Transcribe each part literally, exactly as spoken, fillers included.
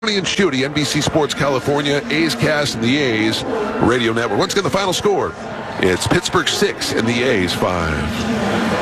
Tony and Schutte, N B C Sports California, A's Cast, and the A's Radio Network. Once again, the final score, it's Pittsburgh six and the A's five.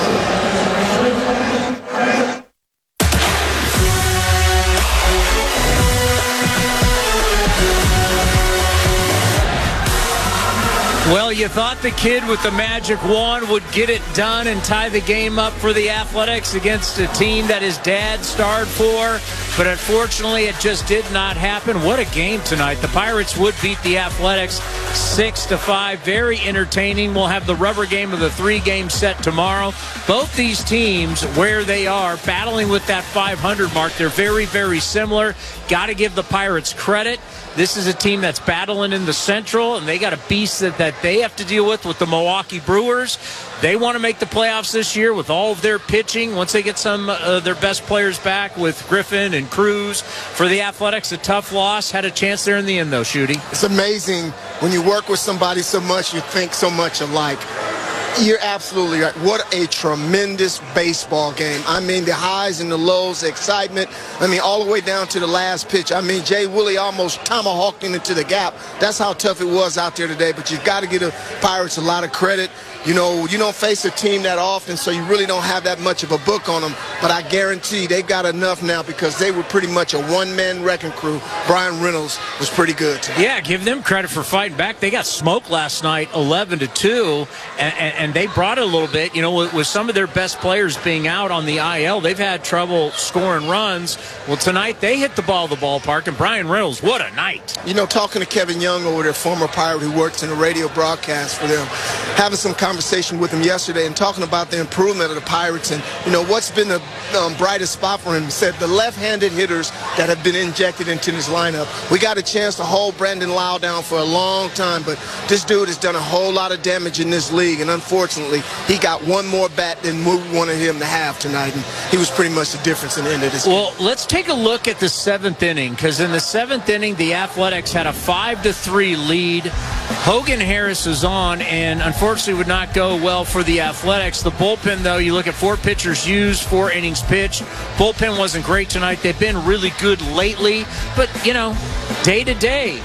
Well, you thought the kid with the magic wand would get it done and tie the game up for the Athletics against a team that his dad starred for, but unfortunately it just did not happen. What a game tonight. The Pirates would beat the Athletics six to five. Very entertaining. We'll have the rubber game of the three-game set tomorrow. Both these teams, where they are, battling with that five hundred mark, they're very, very similar. Got to give the Pirates credit. This is a team that's battling in the Central, and they got a beast that, that they have to deal with with the Milwaukee Brewers. They want to make the playoffs this year with all of their pitching. Once they get some of uh, their best players back with Griffin and Cruz. For the Athletics, a tough loss. Had a chance there in the end, though, Schutte. It's amazing when you work with somebody so much, you think so much alike. You're absolutely right. What a tremendous baseball game. I mean, the highs and the lows, the excitement. I mean, all the way down to the last pitch. I mean, Jay Willie almost tomahawked him into the gap. That's how tough it was out there today. But you've got to give the Pirates a lot of credit. You know, you don't face a team that often, so you really don't have that much of a book on them. But I guarantee they've got enough now because they were pretty much a one-man wrecking crew. Brian Reynolds was pretty good today. Yeah, give them credit for fighting back. They got smoked last night, eleven to two, and, and, and they brought it a little bit. You know, with, with some of their best players being out on the I L, they've had trouble scoring runs. Well, tonight they hit the ball to the ballpark, and Brian Reynolds, what a night. You know, talking to Kevin Young over there, former Pirate who works in the radio broadcast for them, having some conversation with him yesterday and talking about the improvement of the Pirates and, you know, what's been the um, brightest spot for him. He said the left-handed hitters that have been injected into this lineup. We got a chance to hold Brandon Lau down for a long time, but this dude has done a whole lot of damage in this league, and unfortunately, he got one more bat than we wanted him to have tonight, and he was pretty much the difference in the end of this well, game. Well, let's take a look at the seventh inning, because in the seventh inning, the Athletics had a five to three lead. Hogan Harris is on, and unfortunately would not go well for the Athletics. The bullpen, though, you look at four pitchers used, four innings pitched. Bullpen wasn't great tonight. They've been really good lately, but, you know, day to day.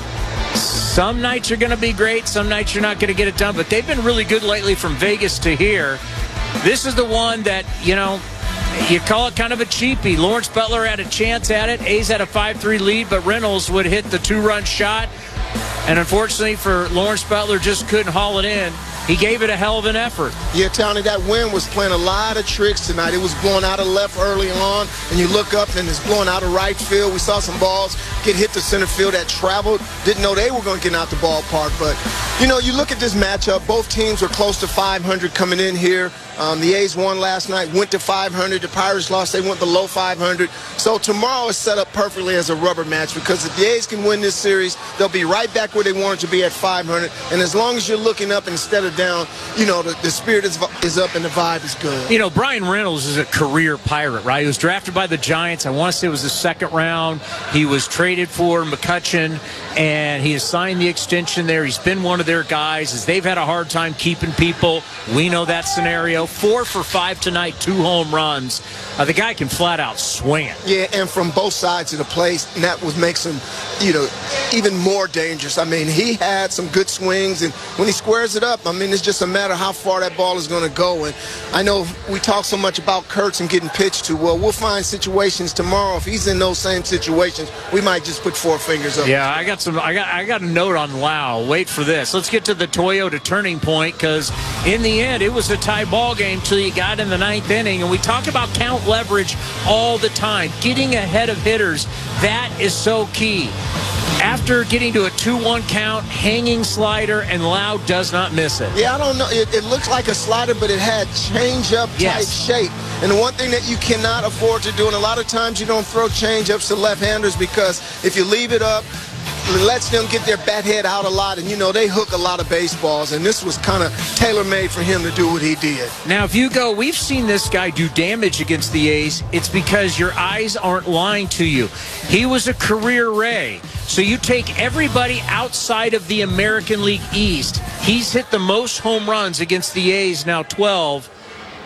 Some nights you're going to be great, some nights you're not going to get it done, but they've been really good lately from Vegas to here. This is the one that, you know, you call it kind of a cheapie. Lawrence Butler had a chance at it. A's had a five three lead, but Reynolds would hit the two-run shot. And unfortunately for Lawrence Butler, just couldn't haul it in. He gave it a hell of an effort. Yeah, Tony, that wind was playing a lot of tricks tonight. It was blowing out of left early on, and you look up and it's blowing out of right field. We saw some balls get hit to center field that traveled. Didn't know they were going to get out the ballpark. But, you know, you look at this matchup. Both teams were close to five hundred coming in here. Um, the A's won last night, went to five hundred. The Pirates lost. They went below five hundred. So tomorrow is set up perfectly as a rubber match because if the A's can win this series, they'll be right back where they wanted to be at five hundred. And as long as you're looking up instead of down, you know, the, the spirit is, is up and the vibe is good. You know, Brian Reynolds is a career Pirate, right? He was drafted by the Giants. I want to say it was the second round. He was traded for McCutchen, and he has signed the extension there. He's been one of their guys as they've had a hard time keeping people. We know that scenario. Four for five tonight, two home runs. Uh, the guy can flat out swing it. Yeah, and from both sides of the plate, and that was makes him, you know, even more dangerous. I mean, he had some good swings, and when he squares it up, I mean, it's just a matter of how far that ball is going to go. And I know we talk so much about Kurtz and getting pitched to. Well, we'll find situations tomorrow. If he's in those same situations, we might just put four fingers up. Yeah, I got some. I got. I got a note on Lau. Wait for this. Let's get to the Toyota turning point because in the end, it was a tie ball game till you got in the ninth inning. And we talk about count leverage all the time. Getting ahead of hitters, that is so key. After getting to a two one count, hanging slider, and Lau does not miss it. Yeah, I don't know. It, it looks like a slider, but it had change-up type yes. shape. And the one thing that you cannot afford to do, and a lot of times you don't throw change-ups to left-handers because if you leave it up, it lets them get their bat head out a lot, and, you know, they hook a lot of baseballs, and this was kind of tailor-made for him to do what he did. Now, if you go, we've seen this guy do damage against the A's. It's because your eyes aren't lying to you. He was a career Ray. So you take everybody outside of the American League East. He's hit the most home runs against the A's, now twelve.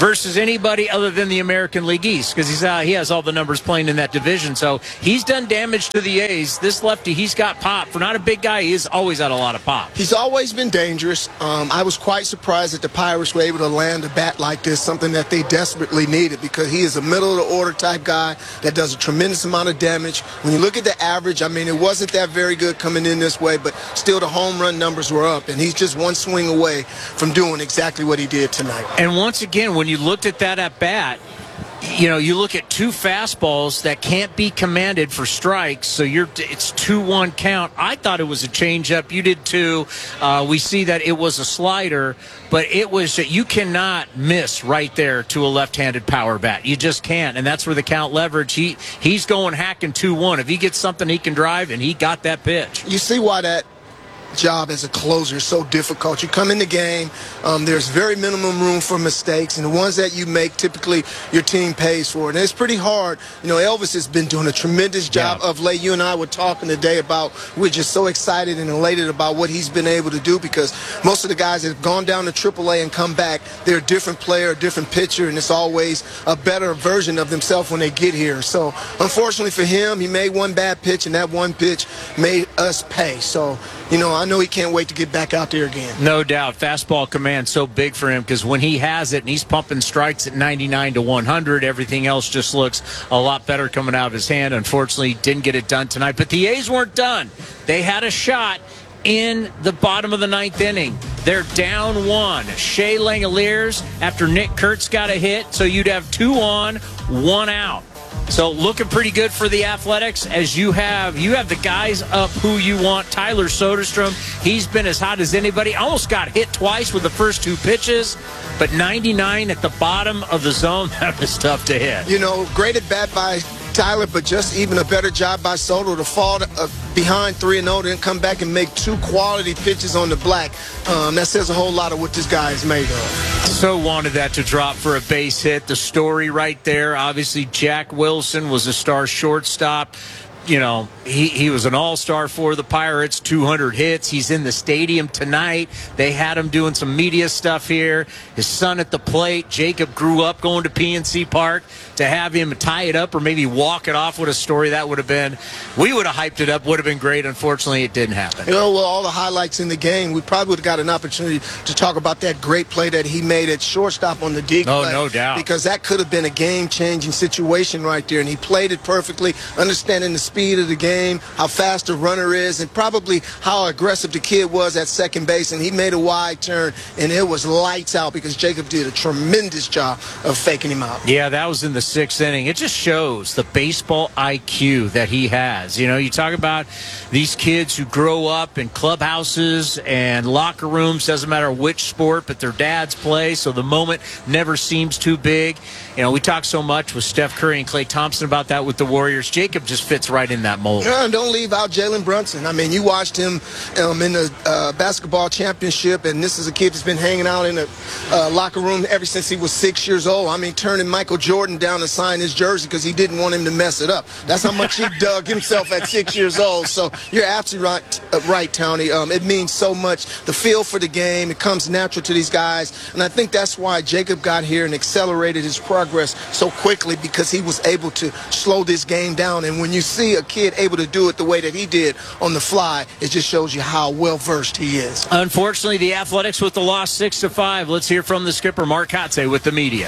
versus anybody other than the American League East, because he's uh, he has all the numbers playing in that division. So he's done damage to the A's. This lefty, he's got pop. For not a big guy, he's always had a lot of pop. He's always been dangerous. Um, I was quite surprised that the Pirates were able to land a bat like this, something that they desperately needed, because he is a middle-of-the-order type guy that does a tremendous amount of damage. When you look at the average, I mean, it wasn't that very good coming in this way, but still the home run numbers were up, and he's just one swing away from doing exactly what he did tonight. And once again, when you looked at that at bat, you know, you look at two fastballs that can't be commanded for strikes, so you're it's two one count. I thought it was a changeup. You did too. Uh, we see that it was a slider, but it was that you cannot miss right there to a left-handed power bat. You just can't, and that's where the count leverage. He he's going hacking two one. If he gets something he can drive, and he got that pitch. You see why that job as a closer is so difficult. You come in the game, um, there's very minimum room for mistakes, and the ones that you make, typically your team pays for it. And it's pretty hard. You know, Elvis has been doing a tremendous job yeah. of late. You and I were talking today about, we're just so excited and elated about what he's been able to do, because most of the guys that have gone down to triple A and come back, they're a different player, a different pitcher, and it's always a better version of themselves when they get here. So unfortunately for him, he made one bad pitch, and that one pitch made us pay. So, you know, I know he can't wait to get back out there again. No doubt. Fastball command so big for him, because when he has it and he's pumping strikes at ninety-nine to one hundred, everything else just looks a lot better coming out of his hand. Unfortunately, didn't get it done tonight. But the A's weren't done. They had a shot in the bottom of the ninth inning. They're down one. Shea Langoliers after Nick Kurtz got a hit, so you'd have two on, one out. So looking pretty good for the Athletics, as you have you have the guys up who you want. Tyler Soderstrom, he's been as hot as anybody. Almost got hit twice with the first two pitches, but ninety-nine at the bottom of the zone, that was tough to hit. You know, great at bat by Tyler, but just even a better job by Soto to fall uh, behind three and oh, then come back and make two quality pitches on the black. Um, that says a whole lot of what this guy is made of. So wanted that to drop for a base hit. The story right there, obviously Jack Wilson was a star shortstop. You know, he, he was an all-star for the Pirates, two hundred hits. He's in the stadium tonight. They had him doing some media stuff here. His son at the plate. Jacob grew up going to P N C Park. To have him tie it up or maybe walk it off with a story, that would have been, we would have hyped it up, would have been great. Unfortunately, it didn't happen. You know, well, all the highlights in the game, we probably would have got an opportunity to talk about that great play that he made at shortstop on the dig Oh, play, no doubt. because that could have been a game-changing situation right there, and he played it perfectly, understanding the speed of the game, how fast the runner is, and probably how aggressive the kid was at second base, and he made a wide turn, and it was lights out because Jacob did a tremendous job of faking him out. Yeah, that was in the sixth inning. It just shows the baseball I Q that he has. You know, you talk about these kids who grow up in clubhouses and locker rooms, doesn't matter which sport, but their dads play, so the moment never seems too big. You know, we talk so much with Steph Curry and Klay Thompson about that with the Warriors. Jacob just fits right in that mold. Yeah, and don't leave out Jalen Brunson. I mean, you watched him um, in the uh, basketball championship, and this is a kid that's been hanging out in the uh, locker room ever since he was six years old. I mean, turning Michael Jordan down to sign his jersey because he didn't want him to mess it up. That's how much he dug himself at six years old. So you're absolutely right, uh, right Tony. Um, it means so much. The feel for the game, it comes natural to these guys, and I think that's why Jacob got here and accelerated his progress so quickly, because he was able to slow this game down. And when you see a kid able to do it the way that he did on the fly, it just shows you how well versed he is. Unfortunately, the Athletics with the loss six to five. Let's hear from the skipper, Mark Kotze, with the media.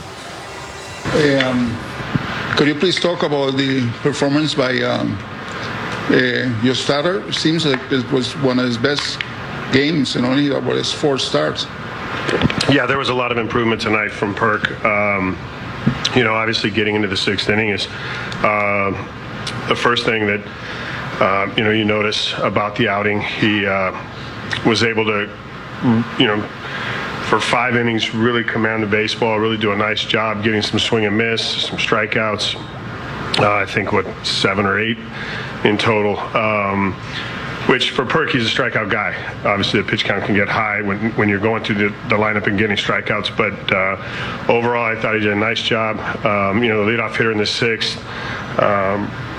Um, could you please talk about the performance by um, uh, your starter? It seems like it was one of his best games and only about his four starts. Yeah, there was a lot of improvement tonight from Perk. Um, you know, obviously getting into the sixth inning is uh, the first thing that, uh, you know, you notice about the outing. He uh, was able to, you know, for five innings, really command the baseball, really do a nice job getting some swing and miss, some strikeouts. Uh, I think, what, seven or eight in total. Um, which for Perk, he's a strikeout guy. Obviously, the pitch count can get high when when you're going through the, the lineup and getting strikeouts. But uh, overall, I thought he did a nice job. Um, you know, the leadoff hitter in the sixth. Um,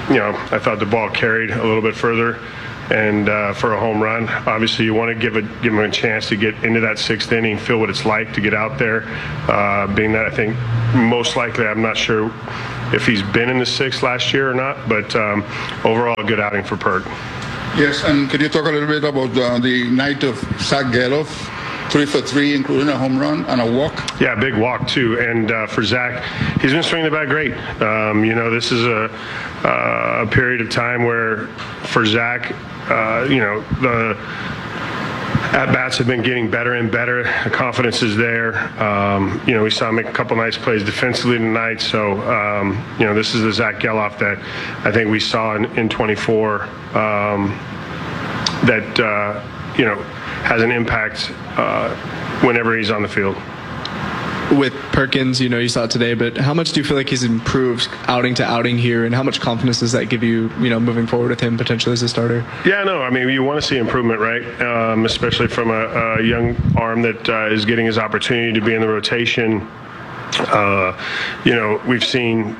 you know, I thought the ball carried a little bit further. And uh, for a home run, obviously you want to give, it, give him a chance to get into that sixth inning, feel what it's like to get out there. Uh, being that I think most likely, I'm not sure if he's been in the sixth last year or not, but um, overall a good outing for Perk. Yes, and could you talk a little bit about uh, the night of Zach Geloff? Three for three, including a home run and a walk. Yeah, big walk too. And uh, for Zach, he's been swinging the bat great. Um, you know, this is a, uh, a period of time where for Zach, uh, you know, the at-bats have been getting better and better. The confidence is there. Um, you know, we saw him make a couple nice plays defensively tonight. So, um, you know, this is the Zach Geloff that I think we saw in, in twenty-four um, that, uh, you know, has an impact uh, whenever he's on the field. With Perkins, you know, you saw it today, but how much do you feel like he's improved outing to outing here, and how much confidence does that give you, you know, moving forward with him potentially as a starter? Yeah, no, I mean, you want to see improvement, right? Um, especially from a, a young arm that uh, is getting his opportunity to be in the rotation. Uh, you know, we've seen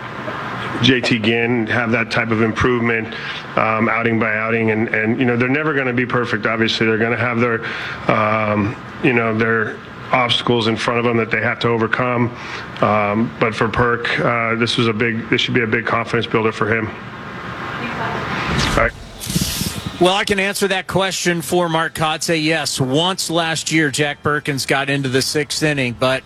J T Ginn have that type of improvement um, outing by outing, and, and you know, they're never going to be perfect. Obviously, they're going to have their, um, you know, their obstacles in front of them that they have to overcome. Um, but for Perk, uh, this was a big. This should be a big confidence builder for him. All right. Well, I can answer that question for Mark Kotsay. Yes, once last year, Jack Perkins got into the sixth inning, but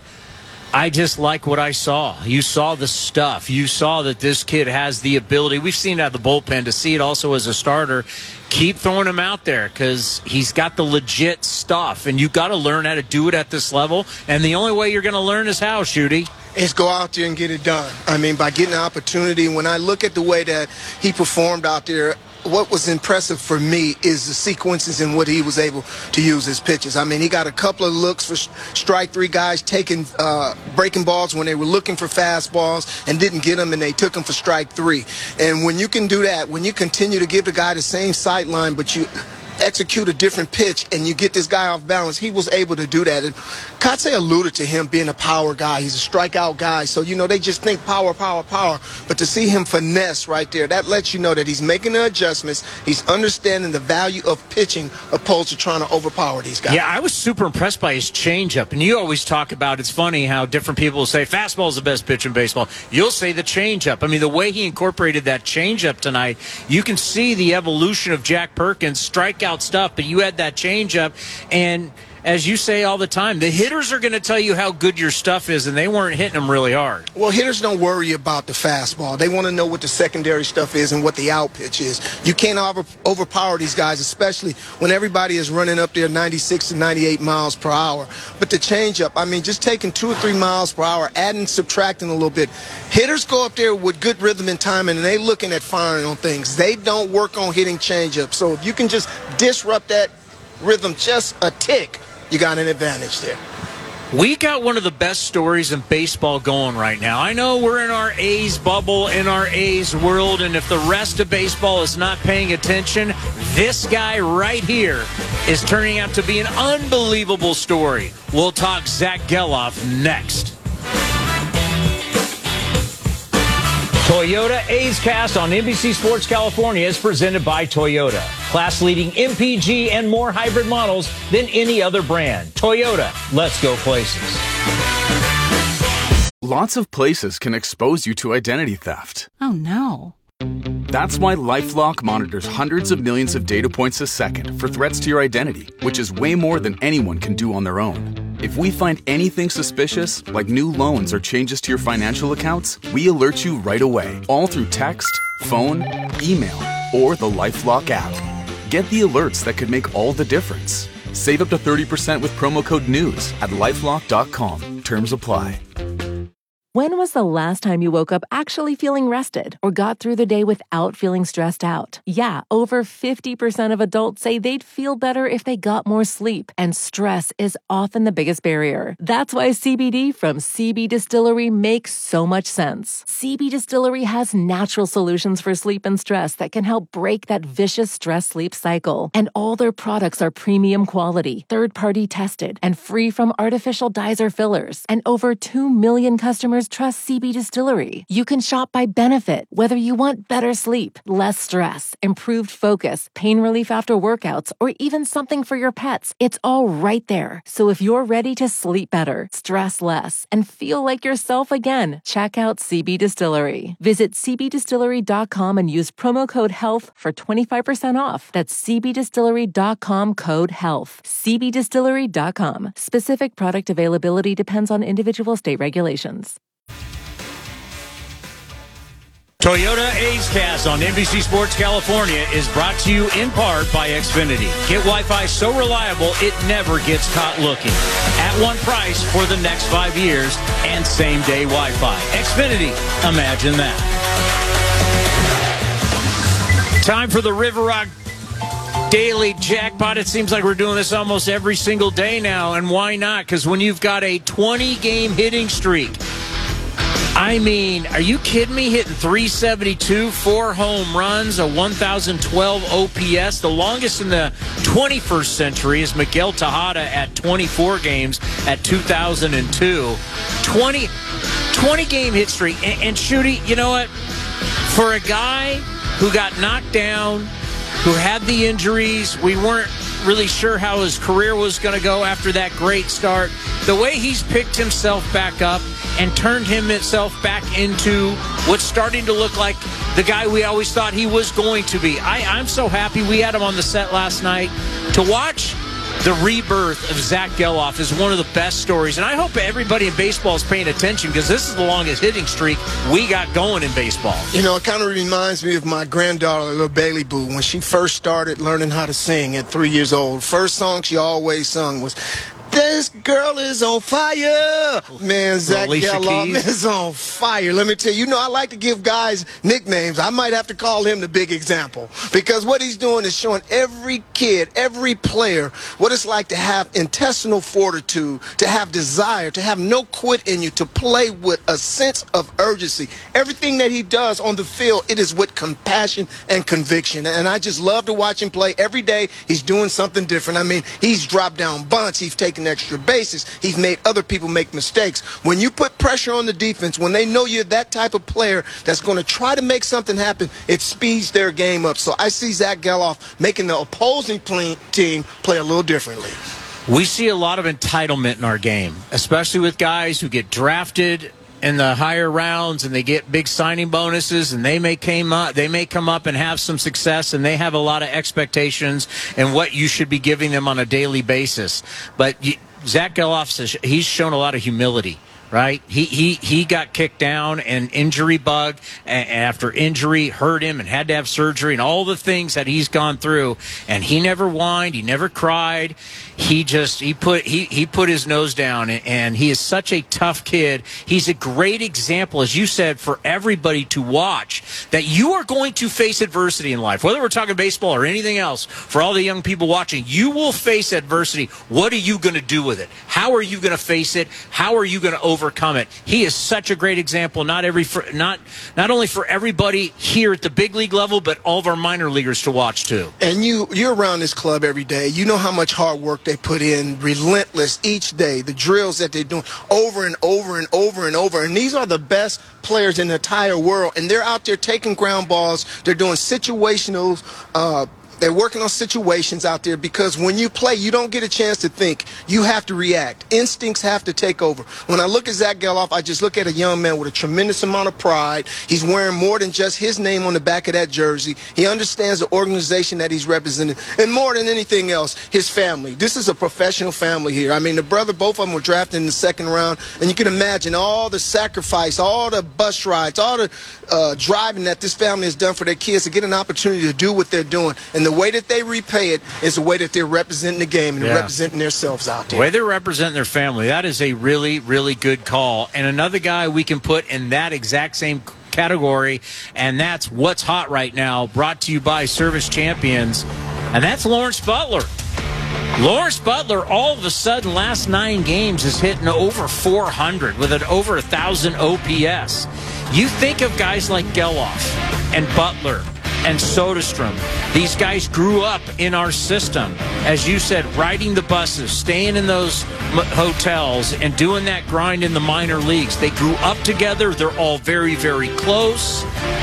I just like what I saw. You saw the stuff. You saw that this kid has the ability. We've seen it out of the bullpen. To see it also as a starter, keep throwing him out there because he's got the legit stuff. And you've got to learn how to do it at this level. And the only way you're going to learn is how, Shooty. Is go out there and get it done. I mean, by getting an opportunity. When I look at the way that he performed out there, what was impressive for me is the sequences and what he was able to use his pitches. I mean, he got a couple of looks for strike three guys taking uh, breaking balls when they were looking for fastballs and didn't get them, and they took them for strike three. And when you can do that, when you continue to give the guy the same sight line, but you execute a different pitch and you get this guy off balance, he was able to do that. And Kotsay alluded to him being a power guy. He's a strikeout guy. So, you know, they just think power, power, power. But to see him finesse right there, that lets you know that he's making the adjustments. He's understanding the value of pitching opposed to trying to overpower these guys. Yeah, I was super impressed by his changeup. And you always talk about, it's funny how different people will say fastball is the best pitch in baseball. You'll say the changeup. I mean, the way he incorporated that changeup tonight, you can see the evolution of Jack Perkins' strikeout stuff, but you had that changeup, and as you say all the time, the hitters are going to tell you how good your stuff is, and they weren't hitting them really hard. Well, hitters don't worry about the fastball. They want to know what the secondary stuff is and what the out pitch is. You can't over, overpower these guys, especially when everybody is running up there ninety-six to ninety-eight miles per hour. But the changeup, I mean, just taking two or three miles per hour, adding, subtracting a little bit. Hitters go up there with good rhythm and timing, and they looking at firing on things. They don't work on hitting changeup. So if you can just disrupt that rhythm just a tick, you got an advantage there. We got one of the best stories in baseball going right now. I know we're in our A's bubble, in our A's world, and if the rest of baseball is not paying attention, this guy right here is turning out to be an unbelievable story. We'll talk Zach Geloff next. Toyota A's Cast on N B C Sports California is presented by Toyota. Class-leading M P G and more hybrid models than any other brand. Toyota, let's go places. Lots of places can expose you to identity theft. Oh, no. That's why LifeLock monitors hundreds of millions of data points a second for threats to your identity, which is way more than anyone can do on their own. If we find anything suspicious, like new loans or changes to your financial accounts, we alert you right away, all through text, phone, email, or the LifeLock app. Get the alerts that could make all the difference. Save up to thirty percent with promo code NEWS at lifelock dot com. Terms apply. When was the last time you woke up actually feeling rested or got through the day without feeling stressed out? Yeah, over fifty percent of adults say they'd feel better if they got more sleep, and stress is often the biggest barrier. That's why C B D from C B Distillery makes so much sense. C B Distillery has natural solutions for sleep and stress that can help break that vicious stress-sleep cycle. And all their products are premium quality, third-party tested, and free from artificial dyes or fillers. And over two million customers customers trust C B Distillery. You can shop by benefit, whether you want better sleep, less stress, improved focus, pain relief after workouts, or even something for your pets. It's all right there. So if you're ready to sleep better, stress less, and feel like yourself again, check out C B Distillery. Visit c b distillery dot com and use promo code HEALTH for twenty-five percent off. That's c b distillery dot com code HEALTH. c b distillery dot com. Specific product availability depends on individual state regulations. Toyota A's Cast on N B C Sports California is brought to you in part by Xfinity. Get Wi-Fi so reliable it never gets caught looking. At one price for the next five years and same-day Wi-Fi. Xfinity, imagine that. Time for the River Rock Daily Jackpot. It seems like we're doing this almost every single day now, and why not? Because when you've got a twenty-game hitting streak, I mean, are you kidding me? Hitting three seventy-two, four home runs, a one thousand twelve O P S. The longest in the twenty-first century is Miguel Tejada at twenty-four games at two thousand two. twenty, twenty-game hit streak. And, and Shooty, you know what? For a guy who got knocked down, who had the injuries, we weren't really sure how his career was going to go after that great start. The way he's picked himself back up and turned himself back into what's starting to look like the guy we always thought he was going to be. I, I'm so happy we had him on the set last night. To watch the rebirth of Zach Gelof is one of the best stories, and I hope everybody in baseball is paying attention because this is the longest hitting streak we got going in baseball. You know, it kind of reminds me of my granddaughter, little Bailey Boo, when she first started learning how to sing at three years old. First song she always sung was, "This girl is on fire." Man, Zach Gelof is on fire. Let me tell you, you know, I like to give guys nicknames. I might have to call him the big example because what he's doing is showing every kid, every player, what it's like to have intestinal fortitude, to have desire, to have no quit in you, to play with a sense of urgency. Everything that he does on the field, it is with compassion and conviction. And I just love to watch him play. Every day he's doing something different. I mean, he's dropped down bunts. He's taken extra bases. He's made other people make mistakes. When you put pressure on the defense, when they know you're that type of player that's going to try to make something happen, it speeds their game up. So I see Zach Gelof making the opposing play, team play a little differently. We see a lot of entitlement in our game, especially with guys who get drafted in the higher rounds and they get big signing bonuses and they may came up, they may come up and have some success and they have a lot of expectations and what you should be giving them on a daily basis. But you, Zach Gelof says he's shown a lot of humility. Right? He he he got kicked down and injury bug and after injury hurt him and had to have surgery and all the things that he's gone through, and he never whined, he never cried. He just he put he he put his nose down, and, and he is such a tough kid. He's a great example, as you said, for everybody to watch, that you are going to face adversity in life. Whether we're talking baseball or anything else, for all the young people watching, you will face adversity. What are you going to do with it? How are you going to face it? How are you going to over overcome it? He is such a great example, not every for, not not only for everybody here at the big league level, but all of our minor leaguers to watch too. And you you're around this club every day. You know how much hard work they put in, relentless each day, the drills that they're doing over and over and over and over. And these are the best players in the entire world, and they're out there taking ground balls. They're doing situational uh They're working on situations out there because when you play, you don't get a chance to think. You have to react. Instincts have to take over. When I look at Zach Gelof, I just look at a young man with a tremendous amount of pride. He's wearing more than just his name on the back of that jersey. He understands the organization that he's representing. And more than anything else, his family. This is a professional family here. I mean, the brother, both of them were drafted in the second round. And you can imagine all the sacrifice, all the bus rides, all the uh, driving that this family has done for their kids to get an opportunity to do what they're doing. And the way that they repay it is the way that they're representing the game and yeah. representing themselves out there. The way they're representing their family, that is a really, really good call. And another guy we can put in that exact same category, and that's what's hot right now, brought to you by Service Champions, and that's Lawrence Butler. Lawrence Butler, all of a sudden, last nine games is hitting over four hundred with an over one thousand O P S. You think of guys like Gelof and Butler and Soderstrom. These guys grew up in our system. As you said, riding the buses, staying in those m- hotels, and doing that grind in the minor leagues. They grew up together. They're all very, very close.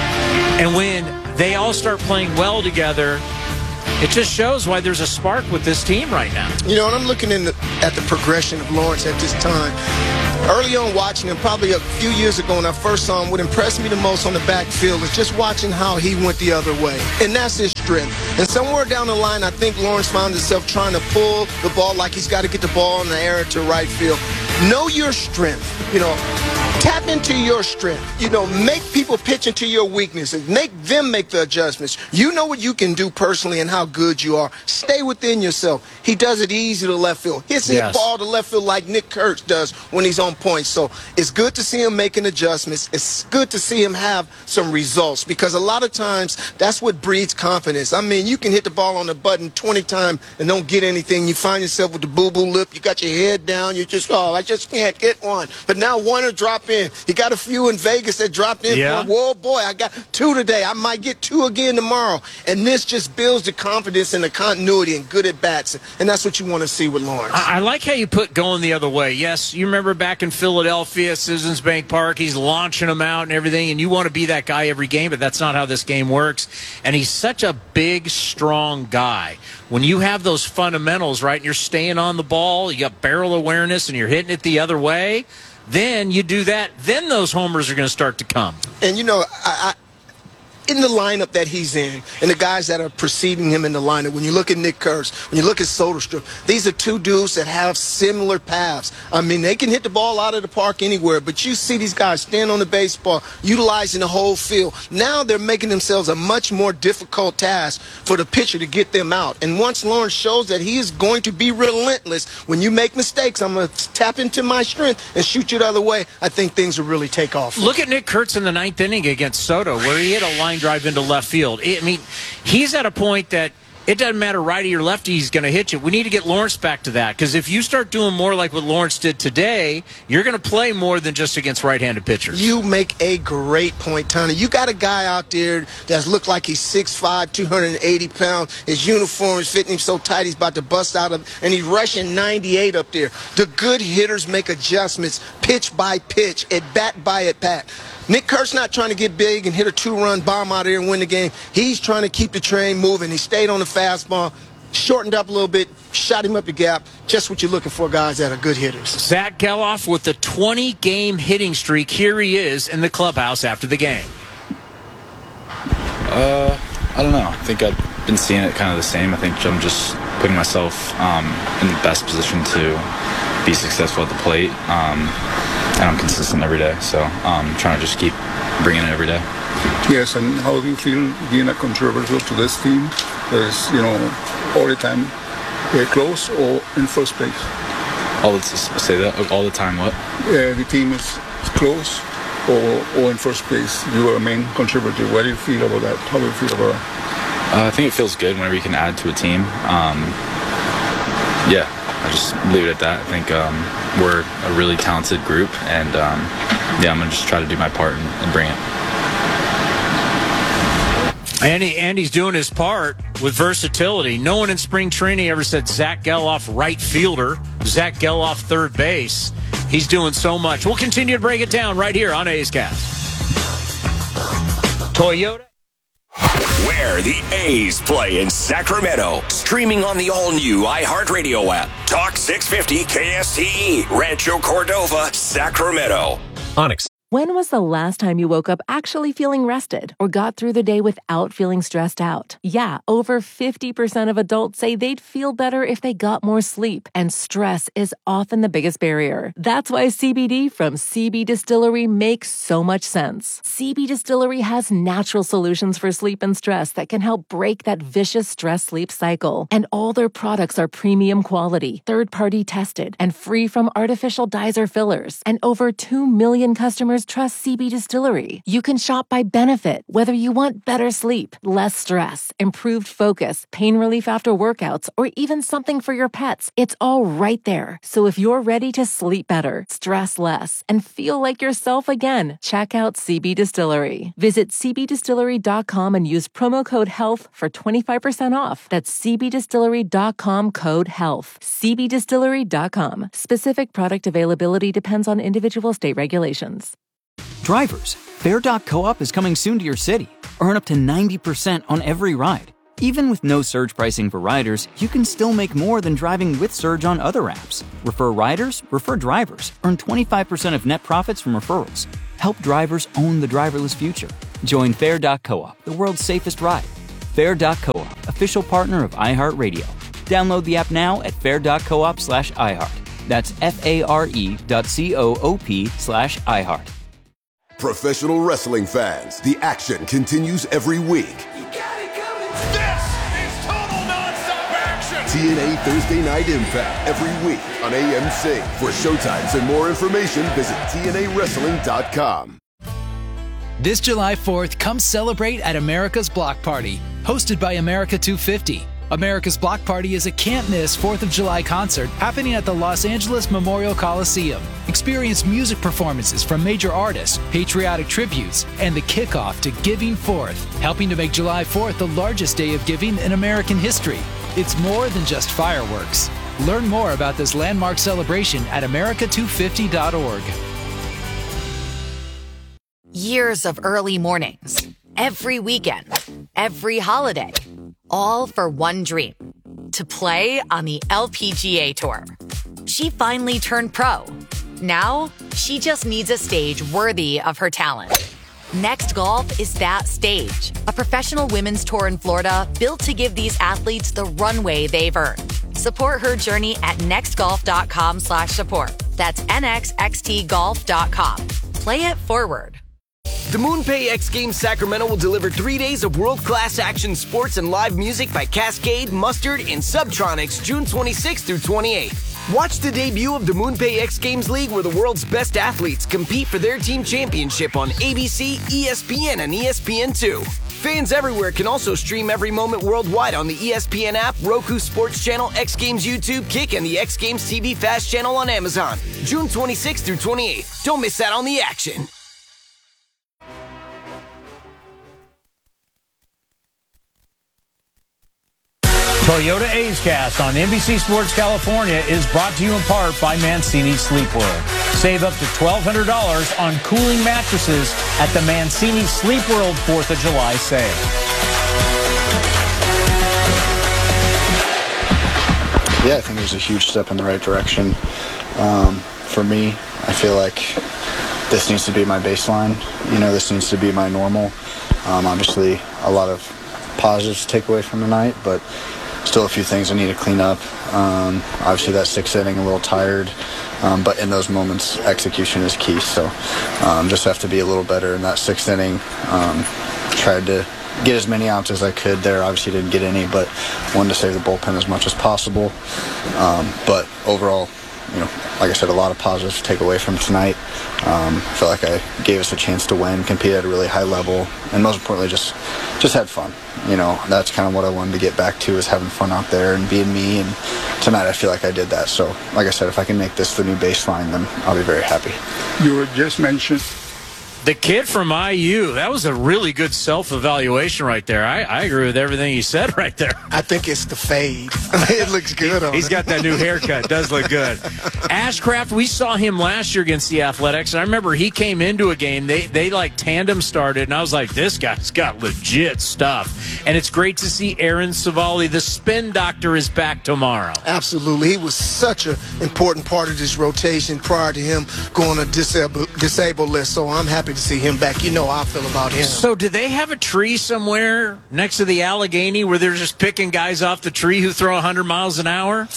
And when they all start playing well together, it just shows why there's a spark with this team right now. You know, and I'm looking in the, at the progression of Lawrence at this time. Early on watching him, probably a few years ago when I first saw him, what impressed me the most on the backfield is just watching how he went the other way. And that's his strength. And somewhere down the line, I think Lawrence found himself trying to pull the ball like he's got to get the ball in the air to right field. Know your strength. You know, tap into your strength. You know, make people pitch into your weaknesses. Make them make the adjustments. You know what you can do personally and how good you are. Stay within yourself. He does it easy to left field. Hits Yes. the ball to left field like Nick Kurtz does when he's on point. So it's good to see him making adjustments. It's good to see him have some results because a lot of times that's what breeds confidence. I mean, you can hit the ball on the button twenty times and don't get anything. You find yourself with the boo-boo lip. You got your head down. You just, oh, I just can't get one. But now one will drop in. He got a few in Vegas that dropped in. Yeah. For, whoa, boy, I got two today. I might get two again tomorrow. And this just builds the confidence and the continuity and good at bats. And that's what you want to see with Lawrence. I, I like how you put going the other way. Yes, you remember back in Philadelphia, Citizens Bank Park, he's launching them out and everything, and you want to be that guy every game, but that's not how this game works. And he's such a big, strong guy. When you have those fundamentals, right, and you're staying on the ball, you got barrel awareness, and you're hitting it the other way, then you do that, then those homers are going to start to come. And, you know, I, I in the lineup that he's in and the guys that are preceding him in the lineup, when you look at Nick Kurtz, when you look at Soderstrom, these are two dudes that have similar paths. I mean, they can hit the ball out of the park anywhere, but you see these guys stand on the baseball, utilizing the whole field. Now they're making themselves a much more difficult task for the pitcher to get them out. And once Lawrence shows that he is going to be relentless, when you make mistakes, I'm going to tap into my strength and shoot you the other way, I think things will really take off. Look at Nick Kurtz in the ninth inning against Soto, where he hit a line drive into left field. I mean, he's at a point that it doesn't matter righty or lefty, he's going to hit you. We need to get Lawrence back to that, because if you start doing more like what Lawrence did today, you're going to play more than just against right-handed pitchers. You make a great point, Tony. You got a guy out there that's looked like he's six five, two hundred eighty pounds. His uniform is fitting him so tight he's about to bust out of, and he's rushing ninety-eight up there. The good hitters make adjustments, pitch by pitch, at bat by at bat. Nick Kurtz not trying to get big and hit a two-run bomb out there and win the game. He's trying to keep the train moving. He stayed on the fastball, shortened up a little bit, shot him up the gap. Just what you're looking for, guys that are good hitters. Zach Geloff with the twenty-game hitting streak. Here he is in the clubhouse after the game. Uh, I don't know. I think I've been seeing it kind of the same. I think I'm just putting myself um, in the best position to be successful at the plate. Um, and I'm consistent every day, so I'm um, trying to just keep bringing it every day. Yes, and how do you feel being a contributor to this team that is, you know, all the time uh, close or in first place? All the, say that all the time. What? Uh, the team is close or, or in first place. You are a main contributor. What do you feel about that? How do you feel about that? Uh, I think it feels good whenever you can add to a team. Um, yeah, I just leave it at that. I think um, we're a really talented group, and um, yeah, I'm gonna just try to do my part and, and bring it. Andy, Andy's doing his part with versatility. No one in spring training ever said Zach Geloff right fielder, Zach Geloff third base. He's doing so much. We'll continue to break it down right here on A's Cast. Toyota. Where the A's play in Sacramento. Streaming on the all-new iHeartRadio app. Talk six fifty K S T E. Rancho Cordova, Sacramento. Onyx. When was the last time you woke up actually feeling rested or got through the day without feeling stressed out? Yeah, over fifty percent of adults say they'd feel better if they got more sleep, and stress is often the biggest barrier. That's why C B D from C B Distillery makes so much sense. C B Distillery has natural solutions for sleep and stress that can help break that vicious stress-sleep cycle. And all their products are premium quality, third-party tested, and free from artificial dyes or fillers. And over two million customers just trust C B Distillery. You can shop by benefit, whether you want better sleep, less stress, improved focus, pain relief after workouts, or even something for your pets. It's all right there. So if you're ready to sleep better, stress less, and feel like yourself again, check out C B Distillery. Visit c b distillery dot com and use promo code HEALTH for twenty-five percent off. That's c b distillery dot com code HEALTH. c b distillery dot com. Specific product availability depends on individual state regulations. Drivers, Fair dot coop is coming soon to your city. Earn up to ninety percent on every ride. Even with no surge pricing for riders, you can still make more than driving with Surge on other apps. Refer riders, refer drivers. Earn twenty-five percent of net profits from referrals. Help drivers own the driverless future. Join Fair dot coop, the world's safest ride. Fair dot coop, official partner of iHeartRadio. Download the app now at fair dot coop slash iHeart. That's F-A-R-E dot C-O-O-P slash iHeart. Professional wrestling fans, the action continues every week. You got it coming. This is total nonstop action. T N A Thursday Night Impact every week on A M C. For showtimes and more information, visit T N A wrestling dot com. This July fourth, come celebrate at America's Block Party, hosted by America two fifty. America's Block Party is a can't-miss fourth of July concert happening at the Los Angeles Memorial Coliseum. Experience music performances from major artists, patriotic tributes, and the kickoff to Giving Fourth, helping to make July fourth the largest day of giving in American history. It's more than just fireworks. Learn more about this landmark celebration at america two fifty dot org. Years of early mornings, every weekend, every holiday, all for one dream, to play on the L P G A Tour. She finally turned pro. Now, she just needs a stage worthy of her talent. Next Golf is that stage, a professional women's tour in Florida built to give these athletes the runway they've earned. Support her journey at nextgolf.com slash support. That's N X X T golf dot com. Play it forward. The MoonPay X Games Sacramento will deliver three days of world-class action sports and live music by Cascade, Mustard, and Subtronics June twenty-sixth through twenty-eighth. Watch the debut of the MoonPay X Games League where the world's best athletes compete for their team championship on A B C, E S P N, and E S P N two. Fans everywhere can also stream every moment worldwide on the E S P N app, Roku Sports Channel, X Games YouTube, Kick, and the X Games T V Fast Channel on Amazon. June twenty-sixth through twenty-eighth. Don't miss out on the action. Toyota A's Cast on N B C Sports California is brought to you in part by Mancini Sleep World. Save up to twelve hundred dollars on cooling mattresses at the Mancini Sleep World fourth of July sale. Yeah, I think it was a huge step in the right direction. Um, for me, I feel like this needs to be my baseline. You know, this needs to be my normal. Um, obviously, a lot of positives to take away from the night, but still a few things I need to clean up. Um, obviously, that sixth inning, a little tired, um, but in those moments, execution is key. So um, just have to be a little better in that sixth inning. Um, tried to get as many outs as I could there. Obviously, didn't get any, but wanted to save the bullpen as much as possible. Um, but overall, you know, like I said, a lot of positives to take away from tonight. Um, I feel like I gave us a chance to win, compete at a really high level, and most importantly, just just had fun. You know, that's kind of what I wanted to get back to, is having fun out there and being me. And tonight, I feel like I did that. So, like I said, if I can make this the new baseline, then I'll be very happy. You were just mentioned. The kid from I U, that was a really good self-evaluation right there. I, I agree with everything he said right there. I think it's the fade. It looks good on He's him. got that new haircut. Does look good. Ashcraft, we saw him last year against the Athletics, and I remember he came into a game. They, they like, tandem started, and I was like, this guy's got legit stuff. And it's great to see Aaron Savali. The spin doctor is back tomorrow. Absolutely. He was such an important part of this rotation prior to him going to disabled, disabled list, so I'm happy to see him back. You know how I feel about him. So do they have a tree somewhere next to the Allegheny where they're just picking guys off the tree who throw one hundred miles an hour?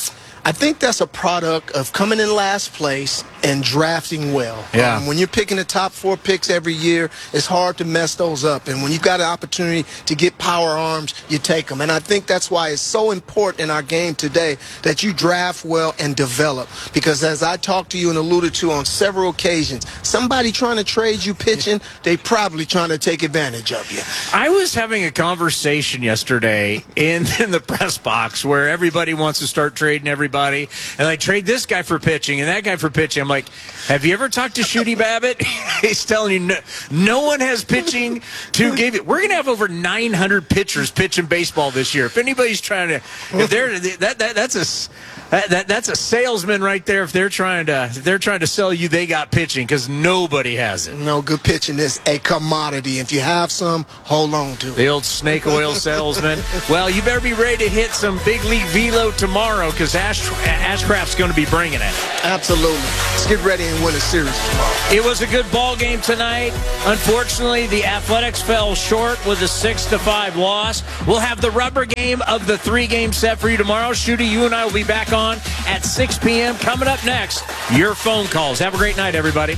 I think that's a product of coming in last place and drafting well. Yeah. Um, when you're picking the top four picks every year, it's hard to mess those up. And when you've got an opportunity to get power arms, you take them. And I think that's why it's so important in our game today that you draft well and develop. Because as I talked to you and alluded to on several occasions, somebody trying to trade you pitching, they probably trying to take advantage of you. I was having a conversation yesterday in, in the press box where everybody wants to start trading everybody. And I trade this guy for pitching and that guy for pitching. I'm like, have you ever talked to Shooty Babbitt? He's telling you no, no one has pitching to give it. We're going to have over nine hundred pitchers pitching baseball this year. If anybody's trying to, if they're that, that that's a that, that that's a salesman right there. If they're trying to if they're trying to sell you, they got pitching because nobody has it. No, good pitching is a commodity. If you have some, hold on to it. The old snake oil salesman. Well, you better be ready to hit some big league velo tomorrow because Ash, Ashcraft's going to be bringing it. Absolutely. Let's get ready and win a series tomorrow. It was a good ball game tonight. Unfortunately, the Athletics fell short with a six to five loss. We'll have the rubber game of the three-game set for you tomorrow. Shooty, you and I will be back on at six p.m. Coming up next, your phone calls. Have a great night, everybody.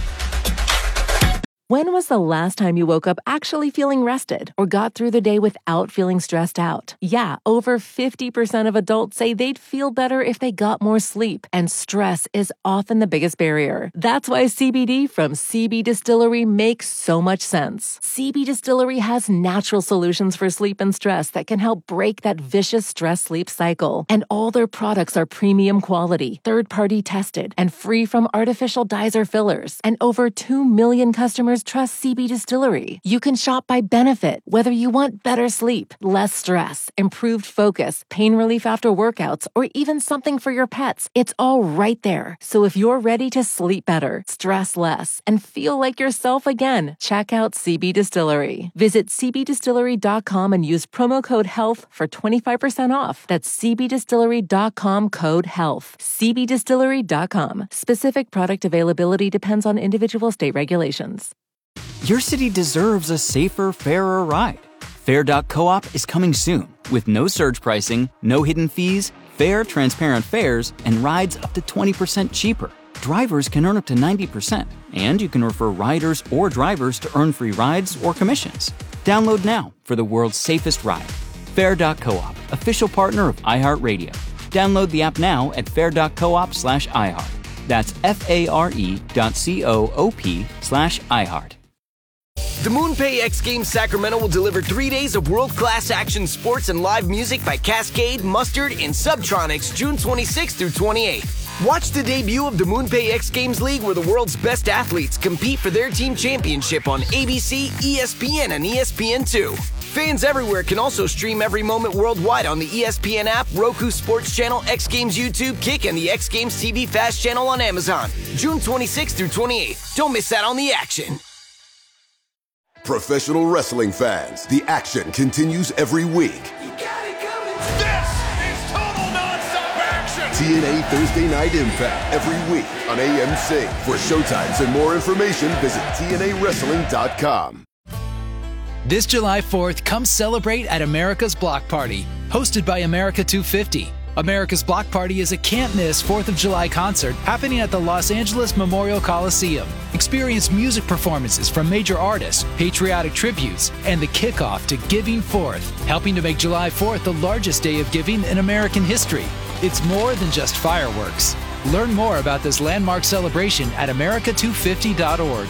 When was the last time you woke up actually feeling rested or got through the day without feeling stressed out? Yeah, over fifty percent of adults say they'd feel better if they got more sleep, and stress is often the biggest barrier. That's why C B D from C B Distillery makes so much sense. C B Distillery has natural solutions for sleep and stress that can help break that vicious stress-sleep cycle. And all their products are premium quality, third-party tested, and free from artificial dyes or fillers. And over two million customers trust C B Distillery. You can shop by benefit, whether you want better sleep, less stress, improved focus, pain relief after workouts, or even something for your pets. It's all right there. So if you're ready to sleep better, stress less, and feel like yourself again, check out C B Distillery. Visit c b distillery dot com and use promo code HEALTH for twenty-five percent off. That's c b distillery dot com code HEALTH. c b distillery dot com. Specific product availability depends on individual state regulations. Your city deserves a safer, fairer ride. Fair dot coop is coming soon with no surge pricing, no hidden fees, fair, transparent fares, and rides up to twenty percent cheaper. Drivers can earn up to ninety percent, and you can refer riders or drivers to earn free rides or commissions. Download now for the world's safest ride. Fair dot coop, official partner of iHeartRadio. Download the app now at fair dot coop slash iHeart. That's F-A-R-E dot C-O-O-P slash iHeart. The MoonPay X Games Sacramento will deliver three days of world-class action sports and live music by Cascade, Mustard, and Subtronics June twenty-sixth through twenty-eighth. Watch the debut of the MoonPay X Games League where the world's best athletes compete for their team championship on A B C, E S P N, and E S P N two. Fans everywhere can also stream every moment worldwide on the E S P N app, Roku Sports Channel, X Games YouTube, Kick, and the X Games T V Fast Channel on Amazon. June twenty-sixth through twenty-eighth. Don't miss out on the action. Professional wrestling fans, the action continues every week. This is total nonstop action. T N A Thursday Night Impact every week on A M C. For showtimes and more information, visit T N A wrestling dot com. This July fourth, come celebrate at America's Block Party, hosted by America two fifty. America's Block Party is a can't-miss fourth of July concert happening at the Los Angeles Memorial Coliseum. Experience music performances from major artists, patriotic tributes, and the kickoff to Giving Fourth, helping to make July fourth the largest day of giving in American history. It's more than just fireworks. Learn more about this landmark celebration at america two fifty dot org.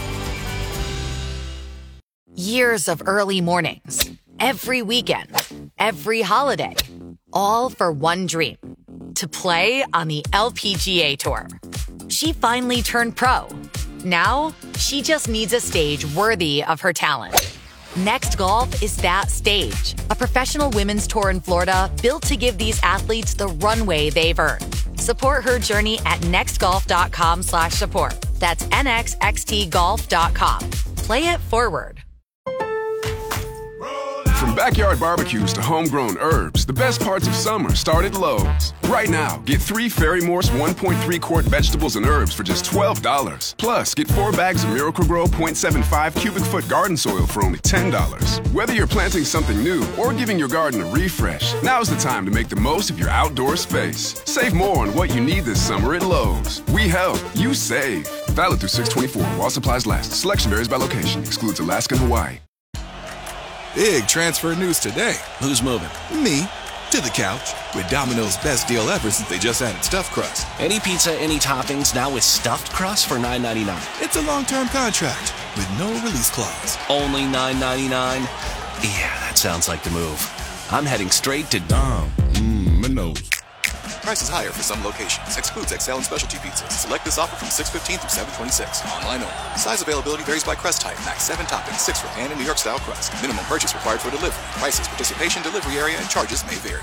Years of early mornings, every weekend, every holiday, all for one dream, to play on the L P G A Tour. She finally turned pro. Now, she just needs a stage worthy of her talent. Next Golf is that stage, a professional women's tour in Florida built to give these athletes the runway they've earned. Support her journey at nextgolf.com slash support. That's N X X T golf dot com. Play it forward. From backyard barbecues to homegrown herbs, the best parts of summer start at Lowe's. Right now, get three Ferry Morse one point three quart vegetables and herbs for just twelve dollars. Plus, get four bags of Miracle-Gro zero point seven five cubic foot garden soil for only ten dollars. Whether you're planting something new or giving your garden a refresh, now's the time to make the most of your outdoor space. Save more on what you need this summer at Lowe's. We help, you save. Valid through six twenty-four while supplies last. Selection varies by location. Excludes Alaska and Hawaii. Big transfer news today. Who's moving? Me. To the couch. With Domino's best deal ever since they just added stuffed crust. Any pizza, any toppings, now with stuffed crust for nine ninety-nine. It's a long-term contract with no release clause. Only nine ninety-nine? Yeah, that sounds like the move. I'm heading straight to Dom. Mmm, my nose. Price is higher for some locations. Excludes X L and specialty pizzas. Select this offer from six fifteen through seven twenty-six. Online only. Size availability varies by crust type. Max seven toppings, six for pan and New York style crust. Minimum purchase required for delivery. Prices, participation, delivery area, and charges may vary.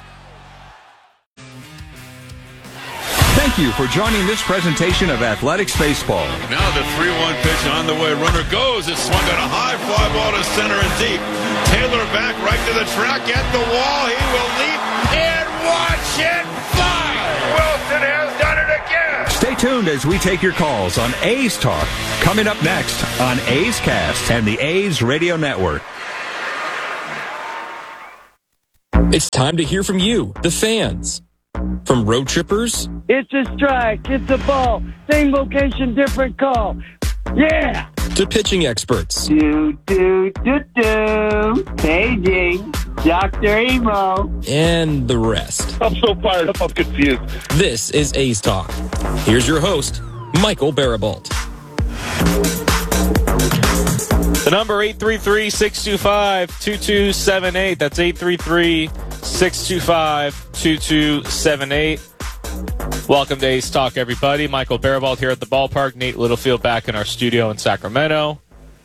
Thank you for joining this presentation of Athletics Baseball. Now the three one pitch on the way. Runner goes. It's swung on a high fly ball to center and deep. Taylor back right to the track at the wall. He will leap and watch it fly. Wilson has done it again. Stay tuned as we take your calls on A's Talk. Coming up next on A's Cast and the A's Radio Network. It's time to hear from you, the fans. From road trippers. It's a strike. It's a ball. Same location, different call. Yeah. To pitching experts. Do, do, do, do. Paging. Doctor Emo. And the rest. I'm so fired up. I'm confused. This is A's Talk. Here's your host, Michael Barabalt. The number eight three three, six two five, two two seven eight. That's eight three three, six two five, two two seven eight. Welcome to A's Talk, everybody. Michael Barabalt here at the ballpark. Nate Littlefield back in our studio in Sacramento.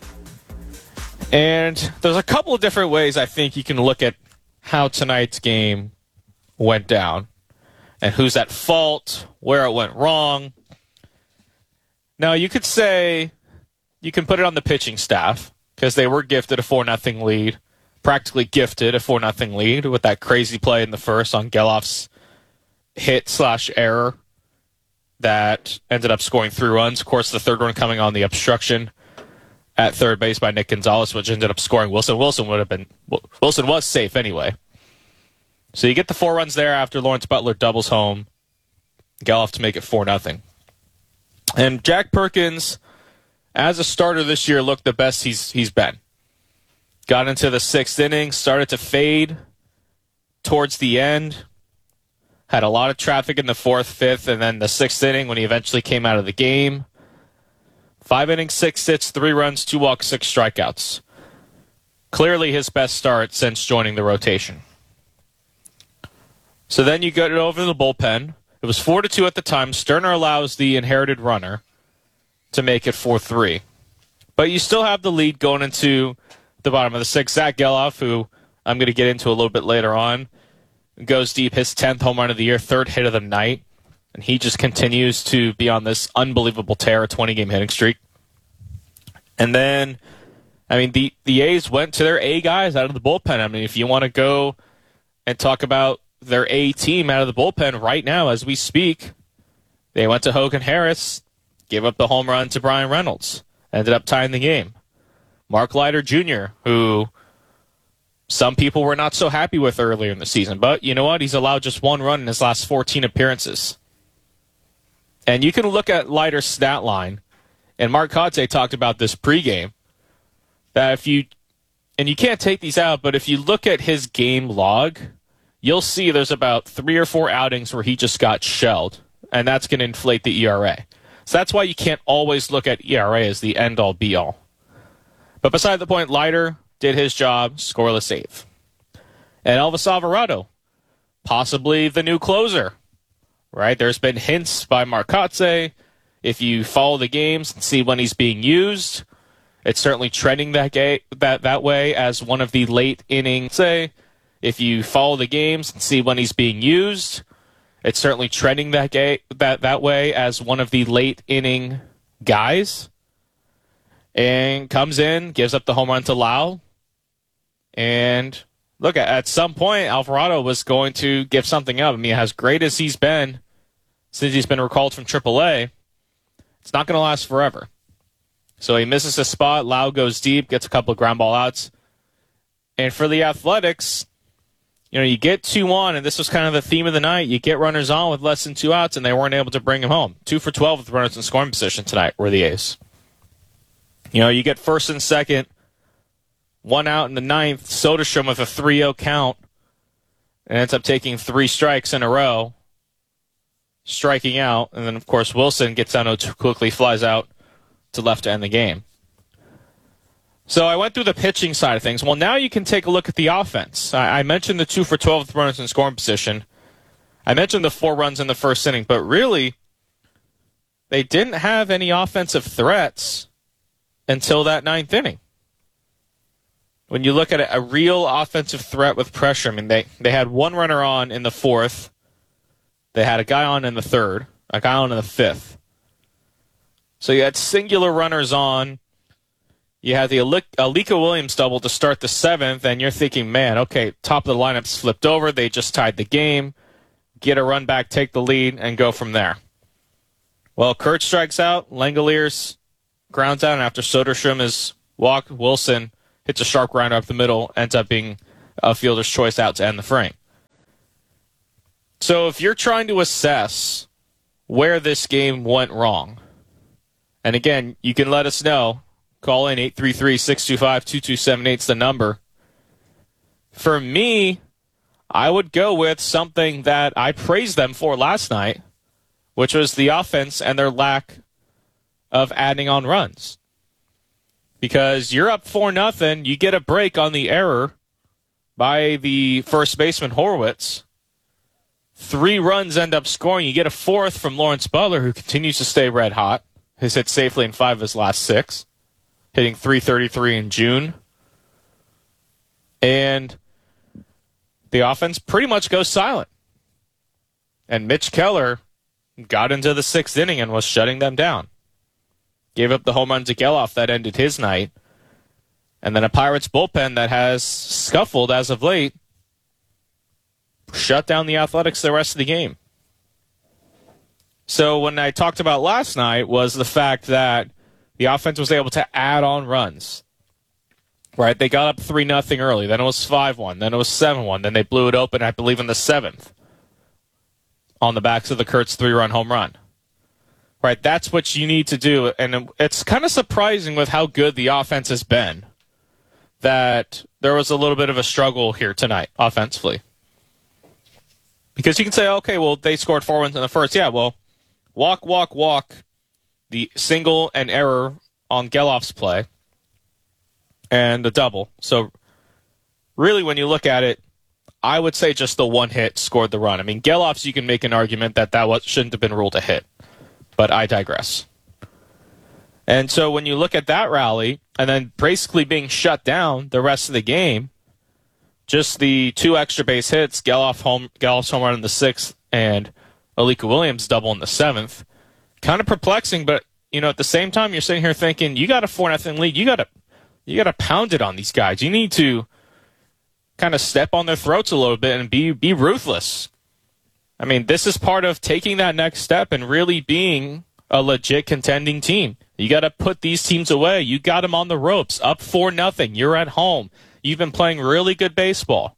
And there's a couple of different ways I think you can look at how tonight's game went down and who's at fault, where it went wrong. Now, you could say you can put it on the pitching staff because they were gifted a four nothing lead, practically gifted a four nothing lead with that crazy play in the first on Geloff's hit slash error that ended up scoring three runs. Of course, the third one coming on the obstruction at third base by Nick Gonzalez, which ended up scoring Wilson. Wilson would have been Wilson was safe anyway. So you get the four runs there after Lawrence Butler doubles home. Geloff to make it four nothing. And Jack Perkins, as a starter this year, looked the best he's he's been. Got into the sixth inning, started to fade towards the end. Had a lot of traffic in the fourth, fifth, and then the sixth inning when he eventually came out of the game. Five innings, six hits, three runs, two walks, six strikeouts. Clearly his best start since joining the rotation. So then you get it over to the bullpen. It was four to two at the time. Sterner allows the inherited runner to make it four three. But you still have the lead going into the bottom of the sixth. Zach Geloff, who I'm going to get into a little bit later on, goes deep, his tenth home run of the year, third hit of the night. And he just continues to be on this unbelievable tear, a twenty-game hitting streak. And then, I mean, the, the A's went to their A guys out of the bullpen. I mean, if you want to go and talk about their A team out of the bullpen right now as we speak, they went to Hogan Harris, gave up the home run to Brian Reynolds, ended up tying the game. Mark Leiter Junior, who some people were not so happy with earlier in the season, but you know what? He's allowed just one run in his last fourteen appearances. And you can look at Leiter's stat line, and Mark Kotsay talked about this pregame, that if you, and you can't take these out, but if you look at his game log, you'll see there's about three or four outings where he just got shelled, and that's going to inflate the E R A. So that's why you can't always look at E R A as the end-all, be-all. But beside the point, Leiter did his job, scoreless save. And Elvis Alvarado, possibly the new closer, right? There's been hints by Mark Kotsay. If you follow the games and see when he's being used, it's certainly trending that, ga- that, that way as one of the late inning, say, if you follow the games and see when he's being used, it's certainly trending that, ga- that, that way as one of the late inning guys. And comes in, gives up the home run to Lau, And look, at some point, Alvarado was going to give something up. I mean, as great as he's been since he's been recalled from triple A, it's not going to last forever. So he misses a spot. Lau goes deep, gets a couple of ground ball outs. And for the Athletics, you know, you get two on, and this was kind of the theme of the night. You get runners on with less than two outs, and they weren't able to bring him home. Two for twelve with runners in scoring position tonight were the A's. You know, you get first and second, one out in the ninth. Soderstrom with a three oh count, and ends up taking three strikes in a row, striking out. And then, of course, Wilson gets down too quickly, flies out to left to end the game. So I went through the pitching side of things. Well, now you can take a look at the offense. I, I mentioned the two for twelve with runners in scoring position. I mentioned the four runs in the first inning, but really, they didn't have any offensive threats until that ninth inning. When you look at a, a real offensive threat with pressure, I mean, they, they had one runner on in the fourth. They had a guy on in the third, a guy on in the fifth. So you had singular runners on. You had the Alika Williams double to start the seventh, and you're thinking, man, okay, top of the lineup's flipped over. They just tied the game. Get a run back, take the lead, and go from there. Well, Kurt strikes out. Langoliers grounds out, and after Soderstrom is walked, Wilson hits a sharp grinder up the middle, ends up being a fielder's choice out to end the frame. So if you're trying to assess where this game went wrong, and again, you can let us know. Call in eight three three, six two five, two two seven eight is the number. For me, I would go with something that I praised them for last night, which was the offense and their lack of adding on runs. Because you're up four nothing, you get a break on the error by the first baseman Horwitz. Three runs end up scoring. You get a fourth from Lawrence Butler, who continues to stay red hot. Has hit safely in five of his last six, hitting three thirty-three in June. And the offense pretty much goes silent. And Mitch Keller got into the sixth inning and was shutting them down. Gave up the home run to Geloff that ended his night. And then a Pirates bullpen that has scuffled as of late shut down the Athletics the rest of the game. So when I talked about last night was the fact that the offense was able to add on runs. Right? They got up three nothing early. Then it was five one. Then it was seven one. Then they blew it open, I believe, in the seventh on the backs of the Kurtz three-run home run. Right? That's what you need to do. And it's kind of surprising with how good the offense has been that there was a little bit of a struggle here tonight offensively. Because you can say, okay, well, they scored four runs in the first. Yeah, well, walk, walk, walk. The single and error on Geloff's play, and the double. So, really, when you look at it, I would say just the one hit scored the run. I mean, Geloff's, you can make an argument that that was, shouldn't have been ruled a hit, but I digress. And so when you look at that rally, and then basically being shut down the rest of the game, just the two extra base hits, Geloff home, Geloff's home run in the sixth, and Alika Williams double in the seventh, kind of perplexing, but you know, at the same time, you're sitting here thinking, you got a four nothing lead, you got to, you got to pound it on these guys. You need to kind of step on their throats a little bit and be be ruthless. I mean, this is part of taking that next step and really being a legit contending team. You got to put these teams away. You got them on the ropes, up four nothing. You're at home. You've been playing really good baseball.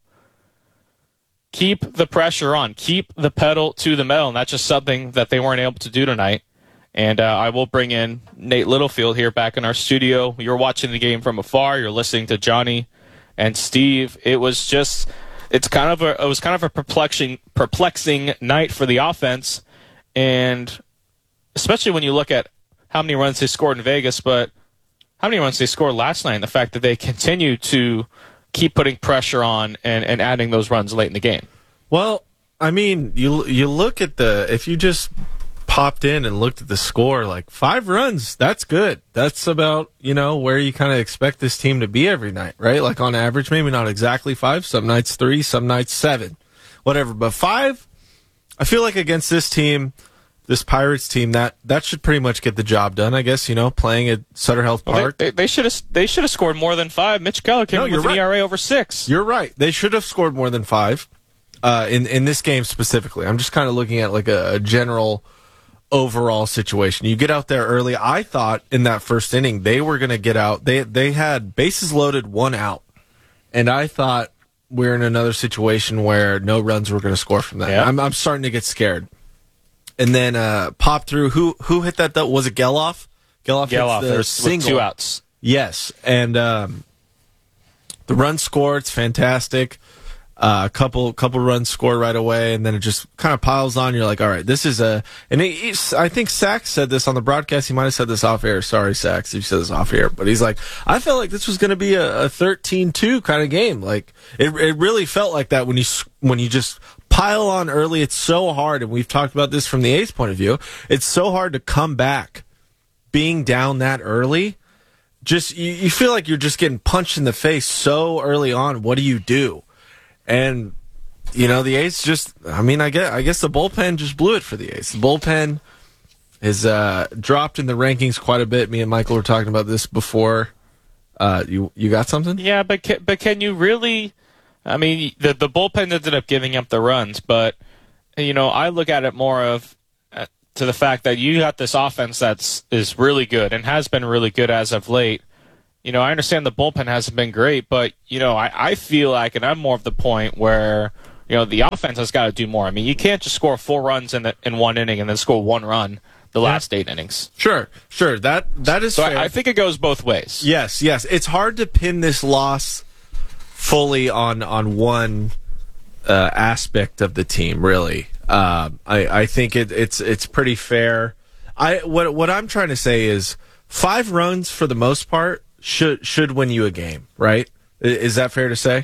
Keep the pressure on. Keep the pedal to the metal, and that's just something that they weren't able to do tonight. And uh, I will bring in Nate Littlefield here back in our studio. You're watching the game from afar. You're listening to Johnny and Steve. It was just, it's kind of a, it was kind of a perplexing, perplexing night for the offense, and especially when you look at how many runs they scored in Vegas, but how many runs they scored last night, and the fact that they continue to keep putting pressure on and, and adding those runs late in the game. Well, I mean, you you look at the, if you just popped in and looked at the score, like five runs, that's good. That's about, you know, where you kind of expect this team to be every night, right? Like on average, maybe not exactly five, some nights three, some nights seven, whatever. But five, I feel like against this team, this Pirates team, that that should pretty much get the job done, I guess, you know, playing at Sutter Health Park. Well, they, they should have they should have scored more than five. Mitch Keller came No, with you're an right. E R A over six. You're right. They should have scored more than five uh, in, in this game specifically. I'm just kind of looking at like a, a general overall situation. You get out there early. I thought in that first inning they were going to get out. They They had bases loaded, one out. And I thought we're in another situation where no runs were going to score from that. Yeah. I'm, I'm starting to get scared. And then uh, pop through. Who who hit that? Though? Was it Geloff? Geloff. Geloff. hits the There's single. two outs. Yes, and um, the run scored. It's fantastic. A uh, couple couple runs scored right away, and then it just kind of piles on. You're like, all right, this is a. And it, it's, I think Sachs said this on the broadcast. He might have said this off air. Sorry, Sachs, if you said this off air. But he's like, I felt like this was going to be a thirteen two kind of game. Like it, it really felt like that when you when you just pile on early. It's so hard, and we've talked about this from the A's point of view. It's so hard to come back being down that early. Just you, you feel like you're just getting punched in the face so early on. What do you do? And you know the A's just. I mean, I guess I guess the bullpen just blew it for the A's. The bullpen is uh, dropped in the rankings quite a bit. Me and Michael were talking about this before. Uh, you you got something? Yeah, but can, but can you really? I mean, the the bullpen ended up giving up the runs, but you know, I look at it more of uh, to the fact that you got this offense that's is really good and has been really good as of late. You know, I understand the bullpen hasn't been great, but you know, I, I feel like, and I'm more of the point where you know the offense has got to do more. I mean, you can't just score four runs in the, in one inning and then score one run the yeah. last eight innings. Sure, sure, that that is so fair. I, I think it goes both ways. Yes, yes, it's hard to pin this loss fully on on one uh, aspect of the team, really. Uh, I I think it, it's it's pretty fair. I what what I'm trying to say is five runs for the most part should should win you a game, right? Is that fair to say?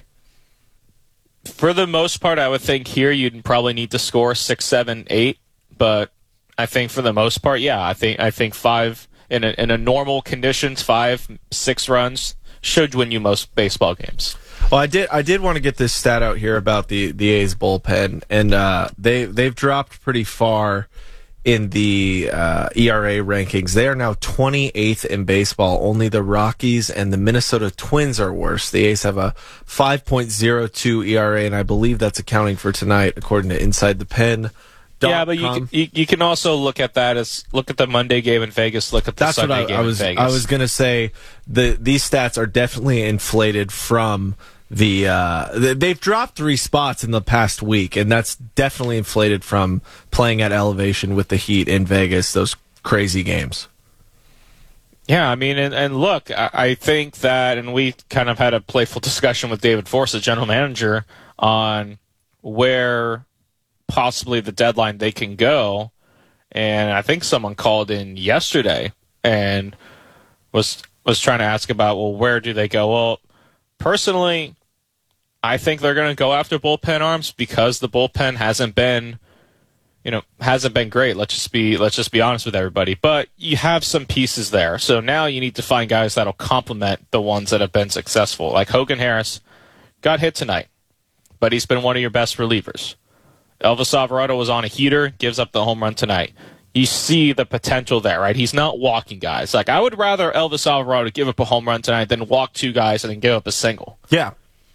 For the most part, I would think here you'd probably need to score six, seven, eight. But I think for the most part, yeah, I think I think five in a, in a normal conditions, five, six runs should win you most baseball games. Well, I did. I did want to get this stat out here about the, the A's bullpen, and uh, they they've dropped pretty far in the uh, E R A rankings. They are now twenty-eighth in baseball. Only the Rockies and the Minnesota Twins are worse. The A's have a five point oh two E R A, and I believe that's accounting for tonight, according to Inside the Pen. Yeah, but you can, you, you can also look at that as look at the Monday game in Vegas. Look at the That's Sunday what I, game I was, in Vegas. I was going to say the these stats are definitely inflated from the. Uh, they've dropped three spots in the past week, and that's definitely inflated from playing at elevation with the Heat in Vegas. Those crazy games. Yeah, I mean, and, and look, I, I think that, and we kind of had a playful discussion with David Force, the general manager, on where possibly the deadline they can go. And I think someone called in yesterday and was was trying to ask about, well, where do they go? Well, personally, I think they're going to go after bullpen arms because the bullpen hasn't been, you know, hasn't been great. Let's just be let's just be honest with everybody. But you have some pieces there. So now you need to find guys that'll complement the ones that have been successful. Like Hogan Harris got hit tonight, but he's been one of your best relievers. Elvis Alvarado was on a heater, gives up the home run tonight. You see the potential there, right? He's not walking guys. Like, I would rather Elvis Alvarado give up a home run tonight than walk two guys and then give up a single. Yeah.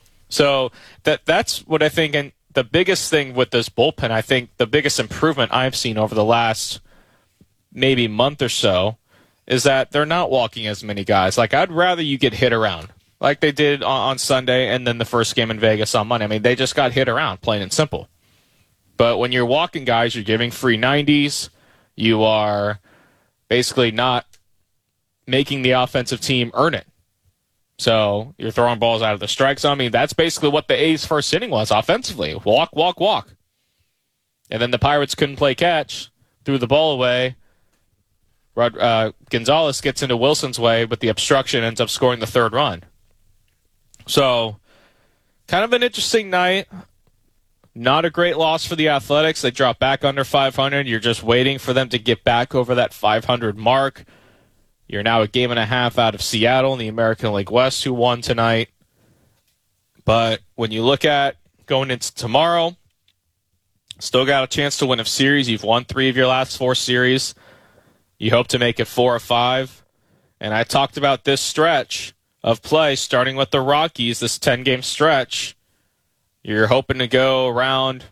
So that that's what I think. And the biggest thing with this bullpen, I think the biggest improvement I've seen over the last maybe month or so is that they're not walking as many guys. Like, I'd rather you get hit around like they did on, on Sunday and then the first game in Vegas on Monday. I mean, they just got hit around, plain and simple. But when you're walking guys, you're giving free nineties. You are basically not making the offensive team earn it. So you're throwing balls out of the strike zone. I mean, that's basically what the A's first inning was offensively. Walk, walk, walk. And then the Pirates couldn't play catch, threw the ball away. Rod, uh, Gonzalez gets into Wilson's way, but the obstruction ends up scoring the third run. So kind of an interesting night. Not a great loss for the Athletics. They dropped back under five hundred. You're just waiting for them to get back over that five hundred mark. You're now a game and a half out of Seattle in the American League West, who won tonight. But when you look at going into tomorrow, Still got a chance to win a series. You've won three of your last four series. You hope to make it four or five. And I talked about this stretch of play, starting with the Rockies, this ten-game stretch. You're hoping to go around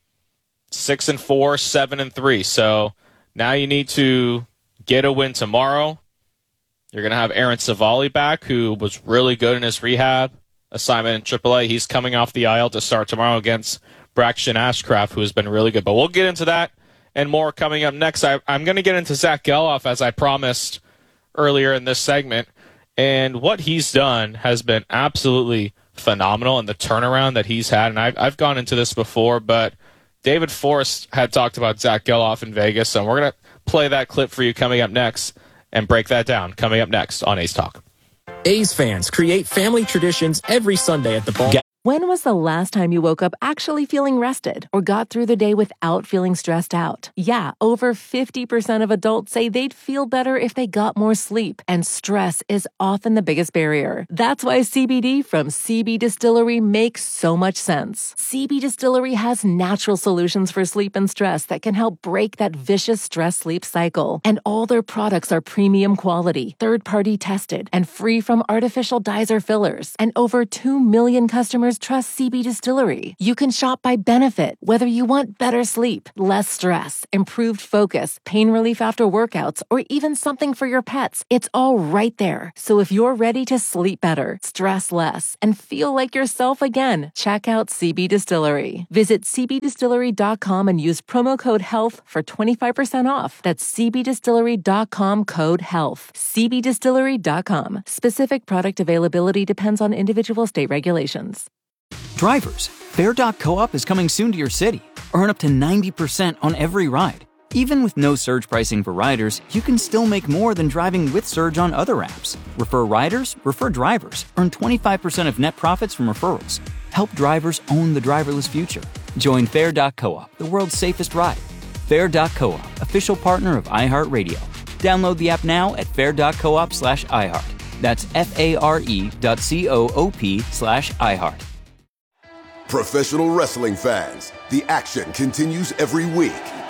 six and four, seven and three. So now you need to get a win tomorrow. You're going to have Aaron Savali back, who was really good in his rehab assignment in triple A. He's coming off the I L to start tomorrow against Braxton Ashcraft, who has been really good. But we'll get into that and more coming up next. I, I'm going to get into Zach Gelof, as I promised earlier in this segment. And what he's done has been absolutely phenomenal, and the turnaround that he's had. And I've, I've gone into this before, but David Forrest had talked about Zach Gelof in Vegas, so we're going to play that clip for you coming up next and break that down coming up next on A's Talk. A's fans create family traditions every Sunday at the ball. When was the last time you woke up actually feeling rested or got through the day without feeling stressed out? Yeah, over fifty percent of adults say they'd feel better if they got more sleep, and stress is often the biggest barrier. That's why C B D from C B Distillery makes so much sense. C B Distillery has natural solutions for sleep and stress that can help break that vicious stress-sleep cycle. And all their products are premium quality, third-party tested, and free from artificial dyes or fillers. And over two million customers trust C B Distillery. You can shop by benefit, whether you want better sleep, less stress, improved focus, pain relief after workouts, or even something for your pets. It's all right there. So if you're ready to sleep better, stress less, and feel like yourself again, check out C B Distillery. Visit c b distillery dot com and use promo code HEALTH for twenty-five percent off. That's c b distillery dot com code HEALTH. c b distillery dot com. Specific product availability depends on individual state regulations. Drivers, Fair dot coop is coming soon to your city. Earn up to ninety percent on every ride. Even with no surge pricing for riders, you can still make more than driving with surge on other apps. Refer riders, refer drivers. Earn twenty-five percent of net profits from referrals. Help drivers own the driverless future. Join Fair dot coop, the world's safest ride. Fair dot coop, official partner of iHeartRadio. Download the app now at fair dot coop slash iHeart. That's F-A-R-E dot C-O-O-P slash iHeart. Professional wrestling fans, the action continues every week.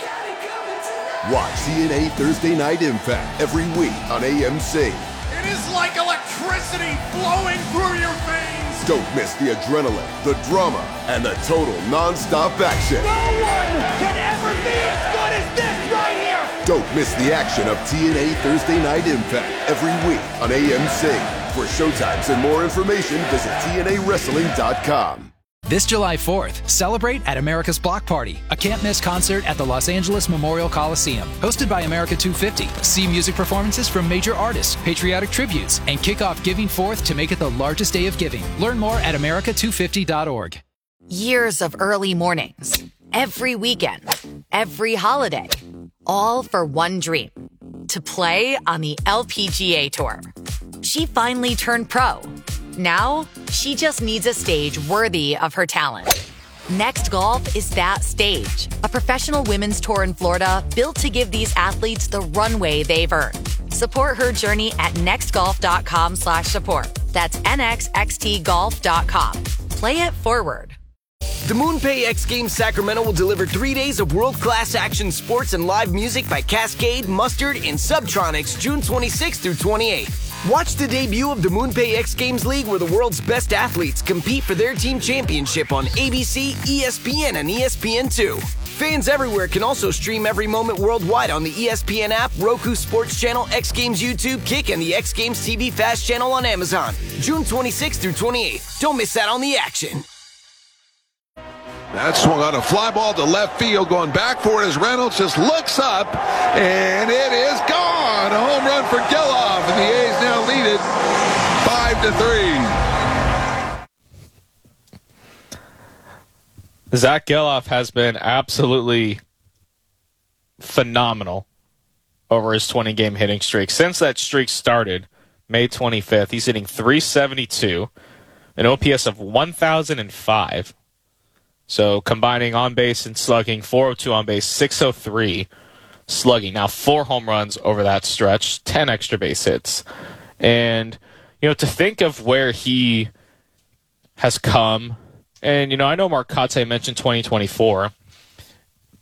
Watch T N A Thursday Night Impact every week on A M C. It is like electricity flowing through your veins. Don't miss the adrenaline, the drama, and the total non-stop action. No one can ever be as good as this right here. Don't miss the action of T N A Thursday Night Impact every week on A M C. For showtimes and more information, visit T N A wrestling dot com. This July fourth, celebrate at America's Block Party, a can't-miss concert at the Los Angeles Memorial Coliseum. Hosted by America two fifty. See music performances from major artists, patriotic tributes, and kick off Giving Fourth to make it the largest day of giving. Learn more at america two fifty dot org. Years of early mornings, every weekend, every holiday, all for one dream, to play on the L P G A Tour. She finally turned pro. Now, she just needs a stage worthy of her talent. Next Golf is that stage, a professional women's tour in Florida built to give these athletes the runway they've earned. Support her journey at nextgolf.com slash support. That's N X X T golf dot com. Play it forward. The MoonPay X Games Sacramento will deliver three days of world-class action sports and live music by Cascade, Mustard, and Subtronics June twenty-sixth through twenty-eighth. Watch the debut of the MoonPay X Games League, where the world's best athletes compete for their team championship on A B C, E S P N, and E S P N two. Fans everywhere can also stream every moment worldwide on the E S P N app, Roku Sports Channel, X Games YouTube, Kick, and the X Games T V Fast Channel on Amazon. June twenty-sixth through twenty-eighth. Don't miss out on the action. That swung on a fly ball to left field, going back for it as Reynolds just looks up, and it is gone. A home run for Gelof, and the A's now lead it five to three. Zach Gelof has been absolutely phenomenal over his twenty-game hitting streak. Since that streak started, May twenty-fifth, he's hitting three seventy-two, an O P S of one thousand five. So combining on base and slugging, four oh two on base, six oh three slugging. Now four home runs over that stretch, ten extra base hits. And, you know, to think of where he has come, and, you know, I know Mark Cotte mentioned twenty twenty-four,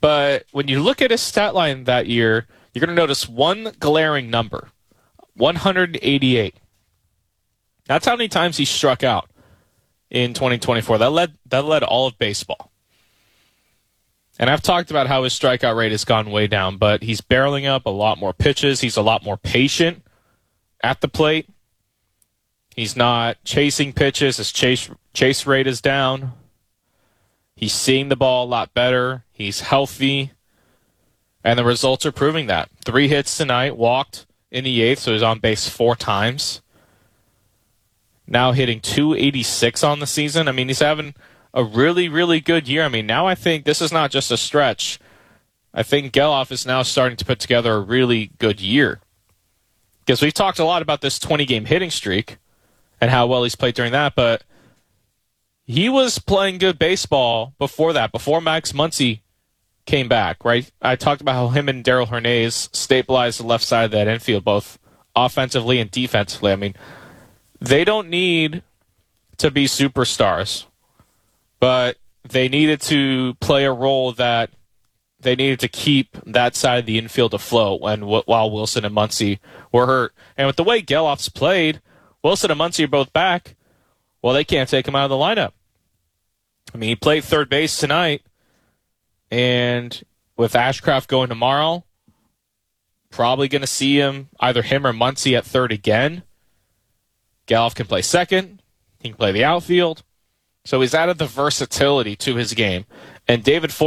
But when you look at his stat line that year, you're going to notice one glaring number, one hundred eighty-eight. That's how many times he struck out in twenty twenty-four. That led that led all of baseball. And I've talked about how his strikeout rate has gone way down, but he's barreling up a lot more pitches. He's a lot more patient at the plate. He's not chasing pitches. His chase chase rate is down. He's seeing the ball a lot better. He's healthy. And the results are proving that. Three hits tonight, walked in the eighth, so he's on base four times. Now hitting two eighty-six on the season. I mean, he's having a really, really good year. I mean, now I think this is not just a stretch. I think Gelof is now starting to put together a really good year. Because we've talked a lot about this twenty-game hitting streak and how well he's played during that, but he was playing good baseball before that, before Max Muncy came back, right? I talked about how him and Darrell Hernandez stabilized the left side of that infield, both offensively and defensively. I mean, they don't need to be superstars, but they needed to play a role that they needed to keep that side of the infield afloat when while Wilson and Muncy were hurt. And with the way Gelof's played, Wilson and Muncy are both back. Well, they can't take him out of the lineup. I mean, he played third base tonight, and with Ashcraft going tomorrow, probably going to see him, either him or Muncy at third again. Gelof can play second. He can play the outfield. So he's added the versatility to his game. And David Ford